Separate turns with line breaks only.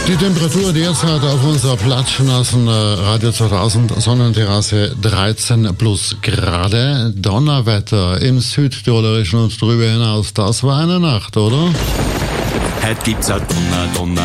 Die Temperatur derzeit auf unserer platschnassen Radio 2000 Sonnenterrasse 13 plus Grade. Donnerwetter im Südtirolerischen und drüber hinaus. Das war eine Nacht, oder?
Heute gibt's ein Donner,